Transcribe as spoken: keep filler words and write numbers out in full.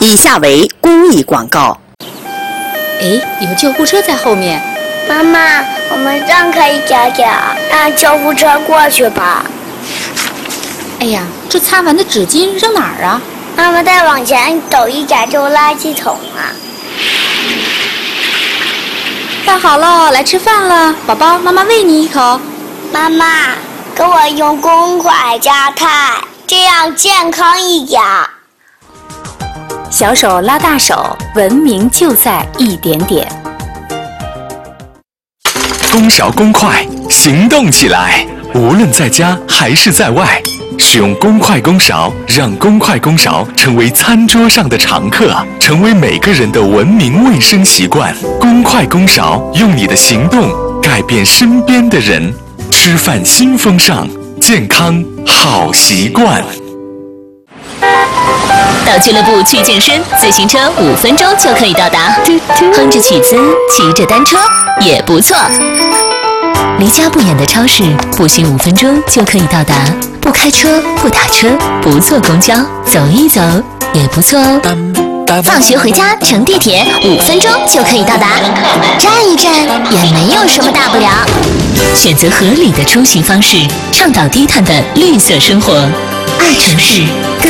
以下为公益广告。 哎，有救护车在后面。 妈妈，我们让开一点点，让救护车过去吧。 哎呀，这擦完的纸巾扔哪儿啊？ 妈妈再往前走一点就是垃圾桶啊。 饭好了，来吃饭了，宝宝，妈妈喂你一口。 妈妈，给我用公筷夹菜，这样健康一点。 小手拉大手，文明就在一点点。 公勺公筷，行动起来！无论在家还是在外，使用公筷公勺，让公筷公勺成为餐桌上的常客，成为每个人的文明卫生习惯。公筷公勺，用你的行动改变身边的人。吃饭新风尚，健康好习惯。 到俱乐部去健身，自行车五分钟就可以到达。哼着曲子，骑着单车也不错。离家不远的超市，步行五分钟就可以到达。不开车，不打车，不坐公交，走一走也不错哦。 放学回家乘地铁五分钟就可以到达，站一站也没有什么大不了。 选择合理的出行方式，倡导低碳的绿色生活。爱城市，更